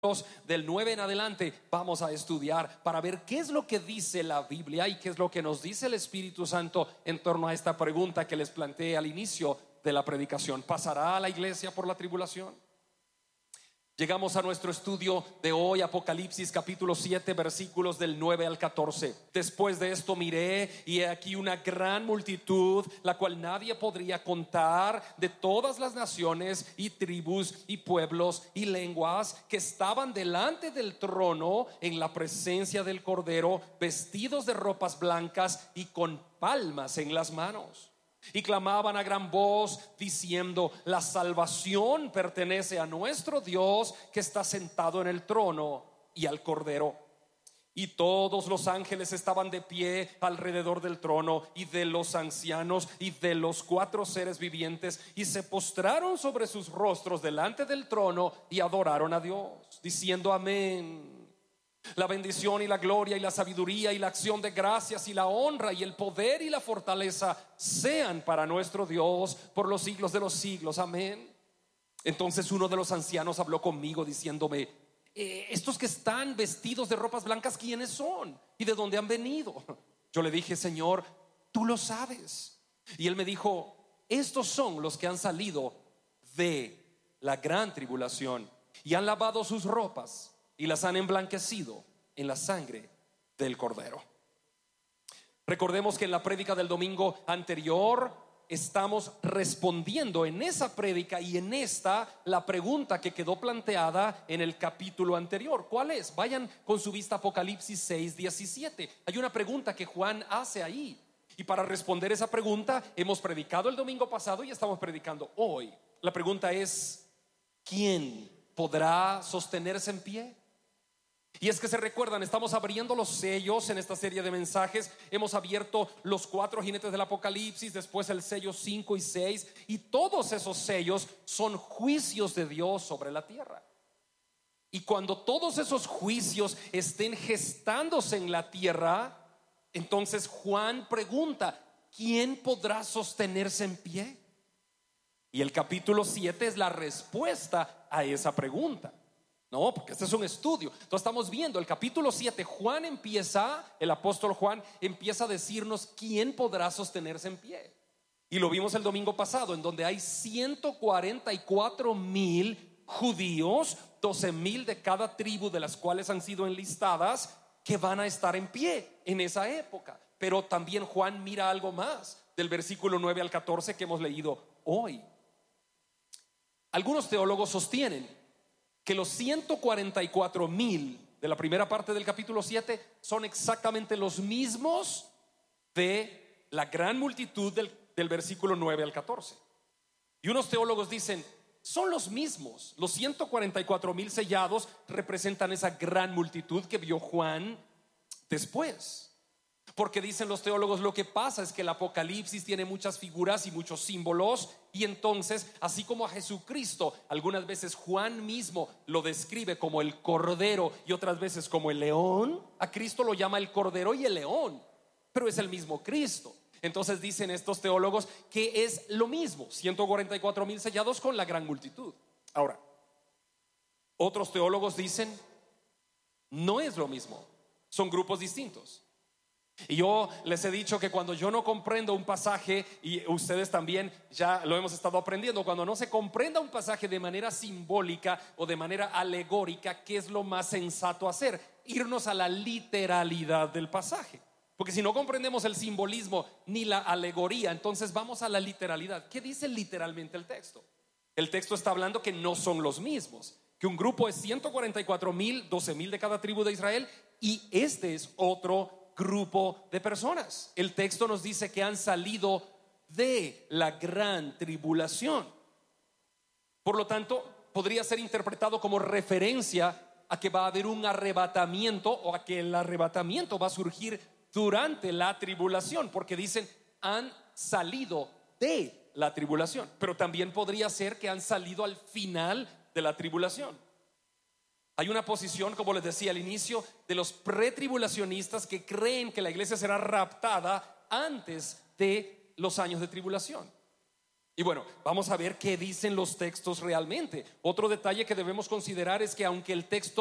del 9 en adelante vamos a estudiar para ver qué es lo que dice la Biblia y qué es lo que nos dice el Espíritu Santo en torno a esta pregunta que les planteé al inicio de la predicación. ¿Pasará la iglesia por la tribulación? Llegamos a nuestro estudio de hoy, Apocalipsis capítulo 7, versículos del 9 al 14. Después de esto miré, y he aquí una gran multitud, la cual nadie podría contar, de todas las naciones y tribus y pueblos y lenguas, que estaban delante del trono en la presencia del Cordero, vestidos de ropas blancas y con palmas en las manos. Y clamaban a gran voz diciendo: la salvación pertenece a nuestro Dios, que está sentado en el trono, y al Cordero. Y todos los ángeles estaban de pie alrededor del trono y de los ancianos y de los 4 seres vivientes, y se postraron sobre sus rostros delante del trono y adoraron a Dios, diciendo: amén. La bendición y la gloria y la sabiduría y la acción de gracias y la honra y el poder y la fortaleza sean para nuestro Dios por los siglos de los siglos. Amén. Entonces uno de los ancianos habló conmigo diciéndome: estos que están vestidos de ropas blancas, ¿quiénes son? ¿Y de dónde han venido? Yo le dije: Señor, tú lo sabes. Y él me dijo: estos son los que han salido de la gran tribulación y han lavado sus ropas y las han emblanquecido en la sangre del Cordero. Recordemos que en la prédica del domingo anterior estamos respondiendo en esa prédica y en esta la pregunta que quedó planteada en el capítulo anterior. ¿Cuál es? Vayan con su vista a Apocalipsis 6:17. Hay una pregunta que Juan hace ahí, y para responder esa pregunta hemos predicado el domingo pasado y estamos predicando hoy. La pregunta es: ¿quién podrá sostenerse en pie? Y es que se recuerdan, estamos abriendo los sellos en esta serie de mensajes. Hemos abierto los 4 jinetes del Apocalipsis, después el sello 5 y 6, y todos esos sellos son juicios de Dios sobre la tierra. Y cuando todos esos juicios estén gestándose en la tierra, entonces Juan pregunta: ¿quién podrá sostenerse en pie? Y el capítulo 7 es la respuesta a esa pregunta. No, porque este es un estudio. Entonces estamos viendo el capítulo 7. El apóstol Juan empieza a decirnos quién podrá sostenerse en pie. Y lo vimos el domingo pasado, en donde hay 144,000 judíos, 12,000 de cada tribu de las cuales han sido enlistadas, que van a estar en pie en esa época. Pero también Juan mira algo más del versículo 9 al 14 que hemos leído hoy. Algunos teólogos sostienen que los 144,000 de la primera parte del capítulo 7 son exactamente los mismos de la gran multitud del versículo 9 al 14. Y unos teólogos dicen: son los mismos. Los 144,000 sellados representan esa gran multitud que vio Juan después. Porque dicen los teólogos, lo que pasa es que el Apocalipsis tiene muchas figuras y muchos símbolos, y entonces, así como a Jesucristo algunas veces Juan mismo lo describe como el Cordero y otras veces como el león, a Cristo lo llama el Cordero y el león, pero es el mismo Cristo. Entonces dicen estos teólogos que es lo mismo, 144,000 sellados con la gran multitud. Ahora, otros teólogos dicen: no es lo mismo, son grupos distintos. Y yo les he dicho que cuando yo no comprendo un pasaje, y ustedes también ya lo hemos estado aprendiendo, cuando no se comprenda un pasaje de manera simbólica o de manera alegórica, ¿qué es lo más sensato hacer? Irnos a la literalidad del pasaje. Porque si no comprendemos el simbolismo ni la alegoría, entonces vamos a la literalidad. ¿Qué dice literalmente el texto? El texto está hablando que no son los mismos, que un grupo es 144,000, 12,000 de cada tribu de Israel, y este es otro grupo de personas. El texto nos dice que han salido de la gran tribulación. Por lo tanto, podría ser interpretado como referencia a que va a haber un arrebatamiento, o a que el arrebatamiento va a surgir durante la tribulación, porque dicen han salido de la tribulación. Pero también podría ser que han salido al final de la tribulación. Hay una posición, como les decía al inicio, de los pretribulacionistas que creen que la iglesia será raptada antes de los años de tribulación. Y bueno, vamos a ver qué dicen los textos realmente. Otro detalle que debemos considerar es que aunque el texto